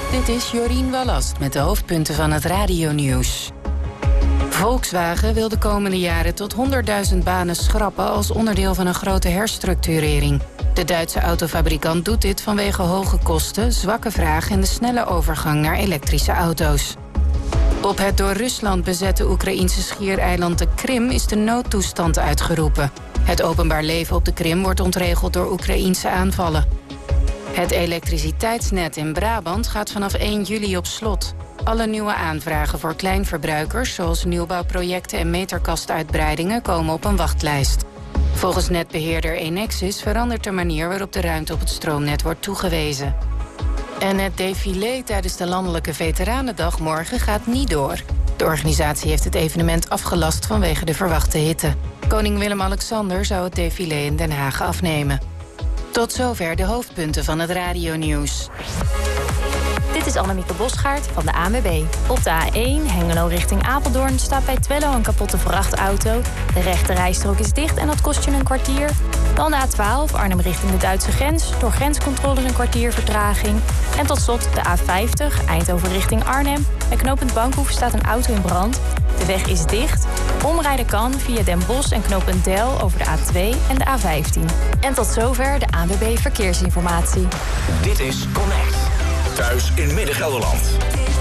Dit is Jorien Wallast met de hoofdpunten van het radionieuws. Volkswagen wil de komende jaren tot 100.000 banen schrappen als onderdeel van een grote herstructurering. De Duitse autofabrikant doet dit vanwege hoge kosten, zwakke vraag en de snelle overgang naar elektrische auto's. Op het door Rusland bezette Oekraïense schiereiland de Krim is de noodtoestand uitgeroepen. Het openbaar leven op de Krim wordt ontregeld door Oekraïense aanvallen. Het elektriciteitsnet in Brabant gaat vanaf 1 juli op slot. Alle nieuwe aanvragen voor kleinverbruikers, zoals nieuwbouwprojecten en meterkastuitbreidingen, komen op een wachtlijst. Volgens netbeheerder Enexis verandert de manier waarop de ruimte op het stroomnet wordt toegewezen. En het défilé tijdens de Landelijke Veteranendag morgen gaat niet door. De organisatie heeft het evenement afgelast vanwege de verwachte hitte. Koning Willem-Alexander zou het défilé in Den Haag afnemen. Tot zover de hoofdpunten van het radionieuws. Dit is Annemieke Bosgaard van de ANWB. Op de A1 Hengelo richting Apeldoorn staat bij Twello een kapotte vrachtauto. De rechte rijstrook is dicht en dat kost je een kwartier. Dan de A12 Arnhem richting de Duitse grens. Door grenscontroles een kwartier vertraging. En tot slot de A50 Eindhoven richting Arnhem. Bij knooppunt Bankhoef staat een auto in brand. De weg is dicht. Omrijden kan via Den Bosch en knooppunt Del over de A2 en de A15. En tot zover de ANWB Verkeersinformatie. Dit is Connect. Thuis in Midden-Gelderland.